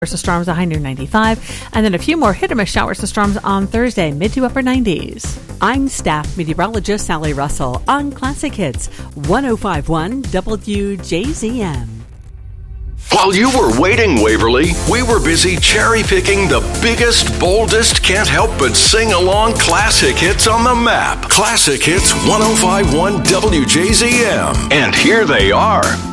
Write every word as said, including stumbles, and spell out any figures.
Showers to storms, a high near ninety-five, and then a few more hit or miss showers to storms on Thursday, mid to upper nineties. I'm staff meteorologist Sally Russell on Classic Hits one oh five point one W J Z M. While you were waiting, Waverly, we were busy cherry-picking the biggest, boldest, can't help but sing along classic hits on the map. Classic Hits one oh five point one W J Z M. And here they are.